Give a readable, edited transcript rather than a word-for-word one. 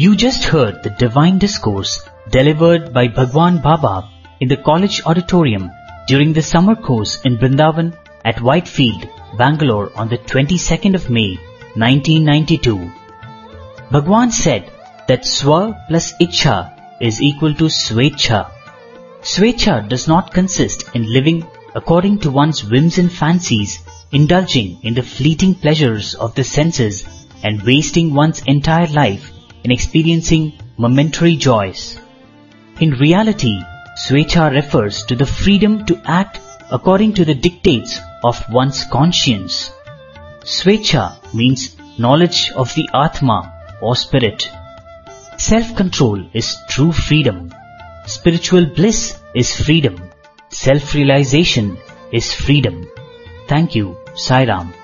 You just heard the divine discourse delivered by Bhagwan Baba in the college auditorium during the summer course in Vrindavan at Whitefield, Bangalore on the 22nd of May, 1992. Bhagwan said that Swa plus Ichha is equal to Svecha. Svecha does not consist in living according to one's whims and fancies, indulging in the fleeting pleasures of the senses and wasting one's entire life in experiencing momentary joys. In reality, Svecha refers to the freedom to act according to the dictates of one's conscience. Svecha means knowledge of the Atma or spirit. Self-control is true freedom. Spiritual bliss is freedom. Self-realization is freedom. Thank you, Sai Ram.